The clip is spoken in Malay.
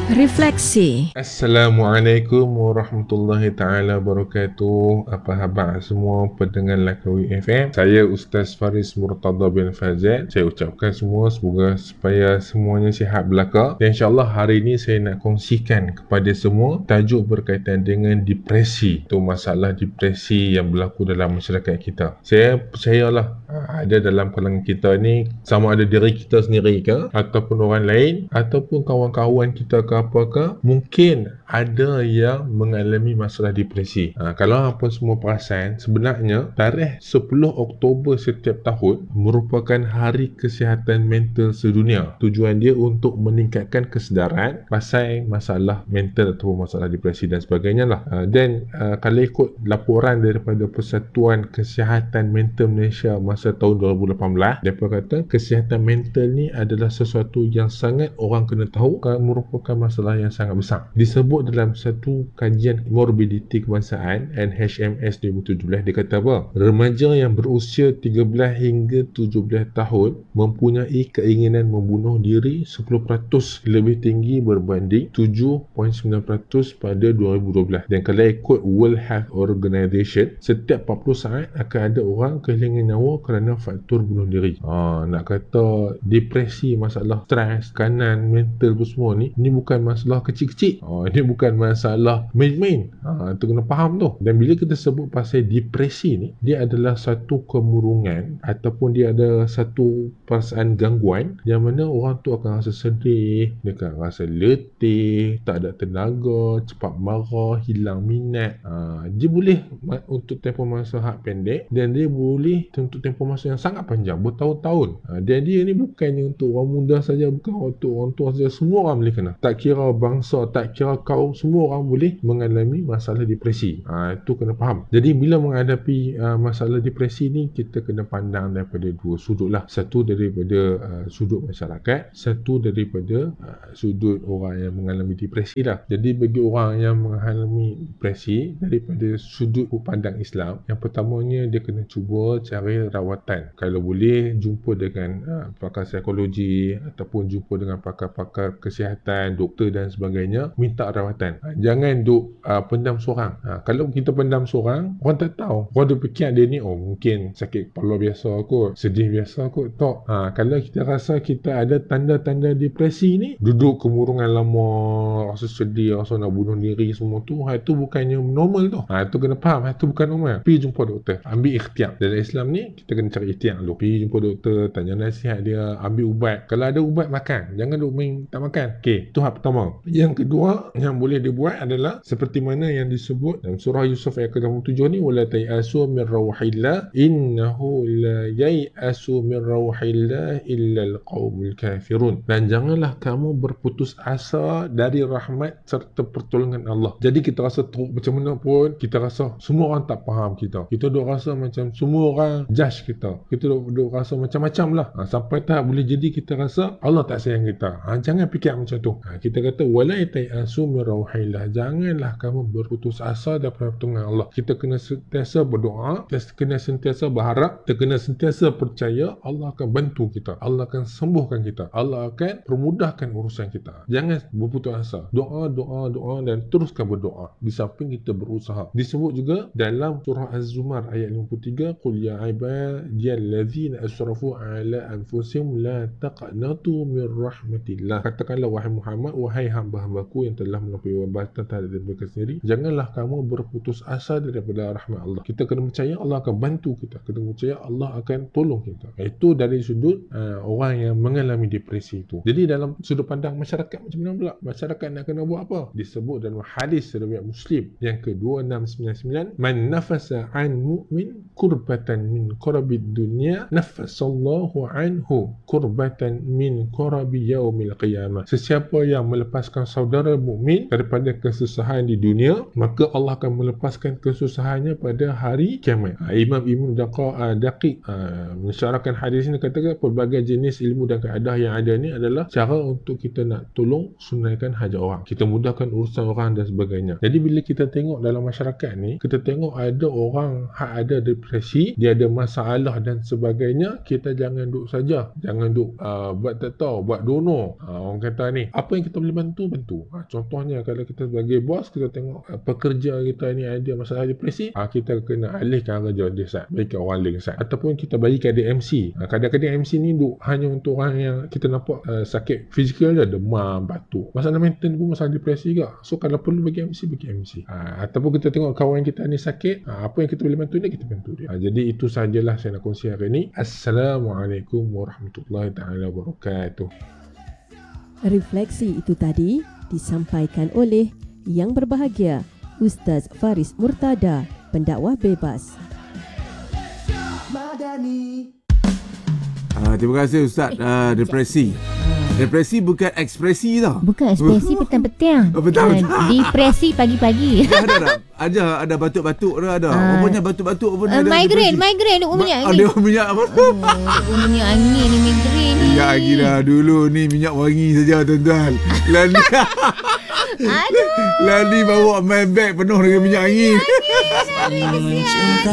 Refleksi. Assalamualaikum warahmatullahi ta'ala wabarakatuh. Apa khabar semua pendengar Langkawi FM? Saya Ustaz Faris Murtada bin Fazal. Saya ucapkan semua semoga supaya semuanya sihat belaka. Dan insyaAllah hari ini saya nak kongsikan kepada semua tajuk berkaitan dengan depresi. Itu masalah depresi yang berlaku dalam masyarakat kita. Saya percayalah ada dalam kalangan kita ni, sama ada diri kita sendiri ke ataupun orang lain ataupun kawan-kawan kita ke apakah, mungkin ada yang mengalami masalah depresi. Kalau apa semua perasan, sebenarnya tarikh 10 Oktober setiap tahun merupakan Hari Kesihatan Mental Sedunia. Tujuan dia untuk meningkatkan kesedaran pasal masalah mental atau masalah depresi dan sebagainya lah. Dan kalau ikut laporan daripada Persatuan Kesihatan Mental Malaysia masa tahun 2018, mereka kata kesihatan mental ni adalah sesuatu yang sangat orang kena tahu, merupakan masalah yang sangat besar. Disebut dalam satu kajian morbidity kebangsaan NHMS 2017, dia kata apa? Remaja yang berusia 13 hingga 17 tahun mempunyai keinginan membunuh diri 10% lebih tinggi berbanding 7.9% pada 2012. Dan kalau ikut World Health Organization, setiap 40 saat akan ada orang kehilangan nyawa kerana faktor bunuh diri. Nak kata depresi, masalah stres, kanan mental semua ni bukan masalah kecil-kecil. Ini bukan masalah main-main. Itu kena faham tu. Dan bila kita sebut pasal depresi ni, dia adalah satu kemurungan ataupun dia ada satu perasaan gangguan yang mana orang tu akan rasa sedih, dia akan rasa letih, tak ada tenaga, cepat marah, hilang minat. Dia boleh untuk tempoh masa pendek dan dia boleh untuk tempoh masa yang sangat panjang, bertahun-tahun. Dan dia ni bukannya untuk orang muda saja, bukan untuk orang tua saja, semua orang boleh kena. Tak kira bangsa, tak kira kaum, semua orang boleh mengalami masalah depresi. Itu kena faham. Jadi bila menghadapi masalah depresi ni, kita kena pandang daripada dua sudut lah. Satu daripada sudut masyarakat, satu daripada sudut orang yang mengalami depresi lah. Jadi bagi orang yang mengalami depresi, daripada sudut pandang Islam, yang pertamanya dia kena cuba cari rawatan. Kalau boleh jumpa dengan pakar psikologi ataupun jumpa dengan pakar-pakar kesihatan, doktor dan sebagainya, minta rawatan. Jangan duk pendam seorang. Kalau kita pendam seorang, orang tak tahu. Orang dia fikir dia ni mungkin sakit kepala biasa kot, sedih biasa kot. Tak. Kalau kita rasa kita ada tanda-tanda depresi ni, duduk kemurungan lama, rasa sedih, rasa nak bunuh diri, semua tu, itu bukannya normal tu. Itu kena faham, itu bukan normal. Pergi jumpa doktor, ambil ikhtiar. Dalam Islam ni kita kena cari ikhtiar dulu. Pergi jumpa doktor, tanya nasihat dia, ambil ubat. Kalau ada ubat, makan. Jangan duk main tak makan. Okey, itu hak pertama. Yang kedua yang boleh dibuat adalah seperti mana yang disebut dalam surah Yusuf ayat ke-27 ni, wala tayasu min rauhillah innahu la yayasu min rauhillah illa alqaumul kafirun. Dan janganlah kamu berputus asa dari rahmat serta pertolongan Allah. Jadi kita rasa teruk macam mana pun, kita rasa semua orang tak faham kita. Kita duk rasa macam semua orang judge kita. Kita duk rasa macam-macam lah. Sampai tak boleh jadi kita rasa Allah tak sayang kita. Jangan fikir macam tu. Kita kata wala tayasu min rauhillah. Janganlah kamu berputus asa daripada pertolongan Allah. Kita kena sentiasa berdoa, kita kena sentiasa berharap, kita kena sentiasa percaya Allah akan bantu kita. Allah akan sembuhkan kita. Allah akan permudahkan urusan kita. Jangan berputus asa. Doa dan teruskan berdoa. Di samping kita berusaha. Disebut juga dalam surah Az-Zumar ayat 53, qul ya ibadiyallazina asrafu ala anfusihim la taqnatu min rahmatillah. Katakanlah wahai Muhammad, wahai hamba-hambaku yang telah melampaui batas terhadap mereka sendiri, janganlah kamu berputus asa daripada rahmat Allah. Kita kena percaya Allah akan bantu kita. Kita percaya Allah akan tolong kita. Itu dari sudut orang yang mengalami depresi itu. Jadi dalam sudut pandang masyarakat macam mana pula? Masyarakat nak kena buat apa? Disebut dalam hadis riwayat Muslim yang ke-2699, man nafasa an mu'min kurbatan min kurabid dunya nafasallahu anhu kurbatan min kurabi yaumil qiyamah. Sesiapa yang melepaskan saudara mukmin daripada kesusahan di dunia, maka Allah akan melepaskan kesusahannya pada hari kiamat. Imam Ibn Daqiq mensyarahkan hadis ini, katakan pelbagai jenis ilmu dan kaedah yang ada ni adalah cara untuk kita nak tolong sunaikan hajat orang, kita mudahkan urusan orang dan sebagainya. Jadi bila kita tengok dalam masyarakat ni, kita tengok ada orang ada depresi, dia ada masalah masalah dan sebagainya, kita jangan duduk saja. Jangan duduk buat tak tahu, buat donor. Orang kata ni, apa yang kita boleh bantu. Contohnya kalau kita sebagai bos, kita tengok pekerja kita ni ada masalah depresi, kita kena alihkan kerja dia Ustaz, berikan orang lain Ustaz. Ataupun kita bagikan dia MC. Kadang-kadang MC ni duduk hanya untuk orang yang kita nampak sakit fizikal je, demam, batuk. Masalah mental pun masalah depresi juga. So kalau perlu bagi MC. Ataupun kita tengok kawan kita ni sakit, apa yang kita boleh bantu dia, kita bantu dia. Jadi itu sajalah saya nak kongsi hari ni. Assalamualaikum warahmatullahi taala wabarakatuh. Refleksi itu tadi disampaikan oleh Yang Berbahagia Ustaz Faris Murtada, pendakwah bebas. Terima kasih Ustaz. Depresi bukan ekspresi tau. Bukan ekspresi petang-petang. Depresi pagi-pagi. Ada batuk-batuk dah ada. Rupanya batuk-batuk pun ada. Migraine duk minyak ni. Ada minyak apa? Minyak angin ni, migraine ni. Minyak angin dah dulu ni minyak wangi saja tuan-tuan. Lani bawa main bag penuh dengan minyak angin.